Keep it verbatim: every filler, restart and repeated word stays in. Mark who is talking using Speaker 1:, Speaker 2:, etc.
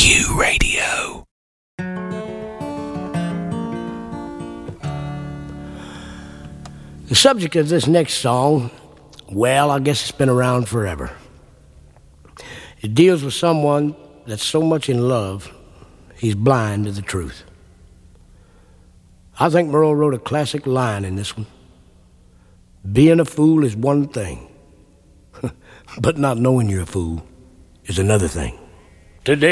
Speaker 1: U Radio.
Speaker 2: The subject of this next song, well, I guess it's been around forever. It deals with someone that's so much in love, he's blind to the truth. I think Merle wrote a classic line in this one. Being a fool is one thing, but not knowing you're a fool is another thing. Today